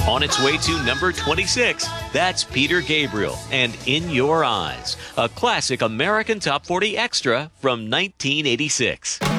On its way to number 26, that's Peter Gabriel and In Your Eyes, a classic American Top 40 extra from 1986.